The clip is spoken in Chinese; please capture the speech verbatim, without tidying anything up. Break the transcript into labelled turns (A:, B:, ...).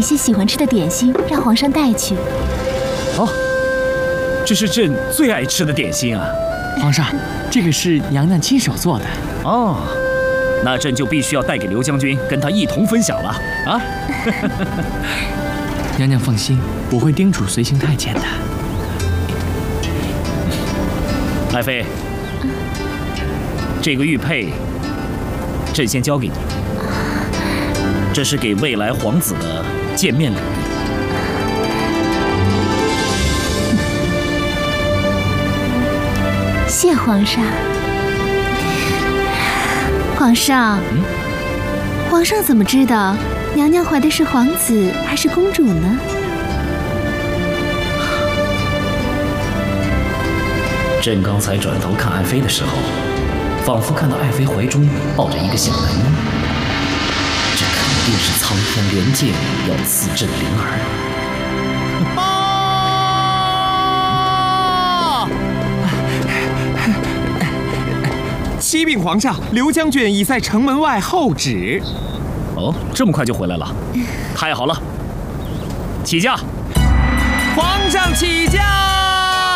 A: 些喜欢吃的点心，让皇上带去。
B: 哦，这是朕最爱吃的点心啊！
C: 皇上，这个是娘娘亲手做的。
B: 哦，那朕就必须要带给刘将军，跟他一同分享了啊！
C: 娘娘放心，我会叮嘱随行太监的。
B: 爱妃，这个玉佩，朕先交给你。这是给未来皇子的见面礼。
A: 谢皇上。皇上，
B: 嗯，
A: 皇上怎么知道娘娘怀的是皇子还是公主呢？
B: 朕刚才转头看爱妃的时候，仿佛看到爱妃怀中抱着一个小男婴，这肯定是苍天怜剑要赐朕灵儿。
D: 啊！启禀皇上，刘将军已在城门外候旨。
B: 哦，这么快就回来了，太好了！起驾！
D: 皇上起驾！